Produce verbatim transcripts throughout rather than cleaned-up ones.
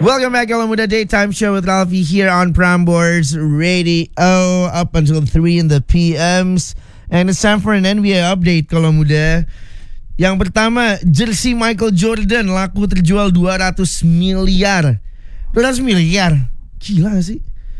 Welcome back, Kalau Muda Daytime Show with Ralphie here on Prambors Radio up until three in the P Ms. And it's time for an N B A update, Kalau Muda. Yang pertama, jersey Michael Jordan laku terjual dua ratus miliar. dua ratus miliar? Gila gak sih?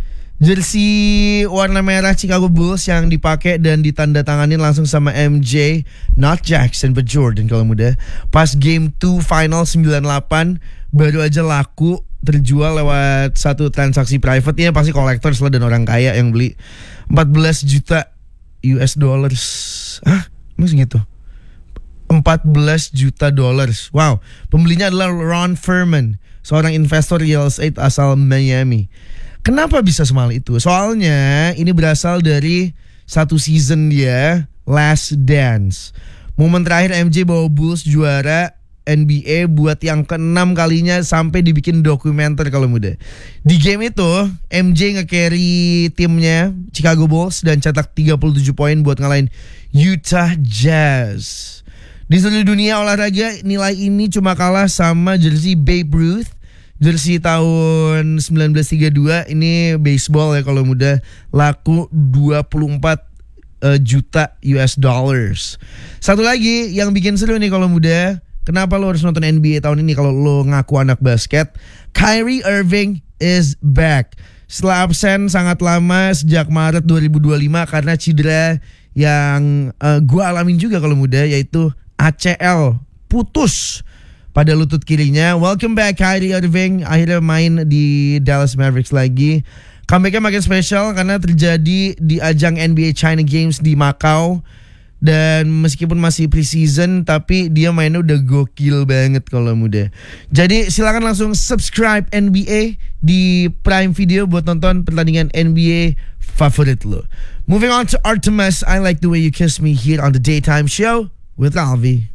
Jersey warna merah Chicago Bulls yang dipakai dan ditandatanganin langsung sama M J, not Jackson but Jordan, Kalau Muda. Pas game dua final sembilan delapan baru aja laku terjual lewat satu transaksi private. Ini pasti collectors lah dan orang kaya yang beli. Empat belas juta U S dollars. Hah? Emang segitu? Empat belas juta dollars. Wow. Pembelinya adalah Ron Furman, seorang investor real estate asal Miami. Kenapa bisa semahal itu? Soalnya ini berasal dari satu season dia, Last Dance. Momen terakhir M J bawa Bulls juara N B A buat yang keenam kalinya sampai dibikin dokumenter, Kalau Muda. Di game itu M J nge-carry timnya Chicago Bulls dan cetak tiga puluh tujuh poin buat ngalahin Utah Jazz. Di seluruh dunia olahraga, nilai ini cuma kalah sama jersey Babe Ruth, jersey tahun sembilan belas tiga puluh dua. Ini baseball ya, Kalau Muda, laku dua puluh empat uh, juta U S dollars. Satu lagi yang bikin seru nih, Kalau Muda, kenapa lo harus nonton N B A tahun ini kalau lo ngaku anak basket? Kyrie Irving is back. Setelah absen sangat lama sejak Maret dua ribu dua puluh lima karena cedera yang uh, gue alamin juga, Kalau Muda, yaitu A C L, putus pada lutut kirinya. Welcome back Kyrie Irving, akhirnya main di Dallas Mavericks lagi. Comebacknya makin spesial karena terjadi di ajang N B A China Games di Macau. Dan meskipun masih preseason, tapi dia mainnya udah gokil banget, Kalau Muda. Jadi silakan langsung subscribe N B A di Prime Video buat nonton pertandingan N B A favorit lo. Moving on to Artemis, I Like the Way You Kiss Me here on the Daytime Show with Alvi.